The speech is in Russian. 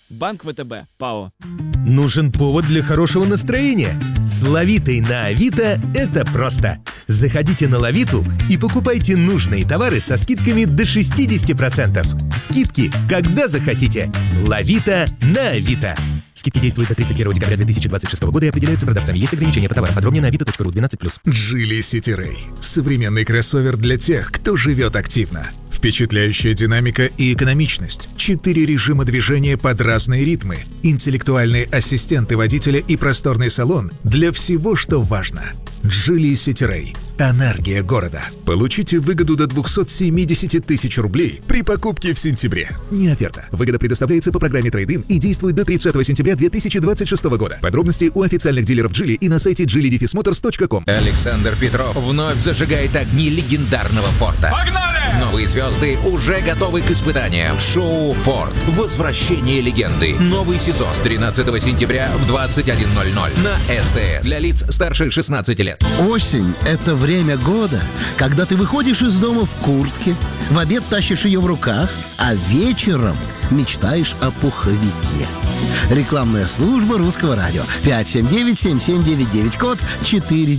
Банк ВТБ, ПАО. Нужен повод для хорошего настроения? С Лавитой на Авито это просто. Заходите на Лавиту и покупайте нужные товары со скидками до 60%. Скидки, когда захотите. Лавита на Авито. Скидки действуют до 31 декабря 2026 года и определяются продавцами. Есть ограничения по товарам. Подробнее на avito.ru 12+. Geely City Ray. Современный кроссовер для тех, кто живет активно. Впечатляющая динамика и экономичность. 4 режима движения под разные ритмы. Интеллектуальные ассистенты водителя и просторный салон для всего, что важно. Geely City Ray. Энергия города. Получите выгоду до 270 тысяч рублей при покупке в сентябре. Не оферта. Выгода предоставляется по программе Трейд-ин и действует до 30 сентября 2026 года. Подробности у официальных дилеров Geely и на сайте geely-motors.com. Александр Петров вновь зажигает огни легендарного Форда. Погнали! Новые звезды уже готовы к испытаниям. Шоу «Форд. Возвращение легенды». Новый сезон с 13 сентября в 21:00 на СТС. Для лиц старше 16 лет. Осень – это время года, когда ты выходишь из дома в куртке, в обед тащишь ее в руках, а вечером мечтаешь о пуховике. Рекламная служба Русского радио. 579-7799, код 4.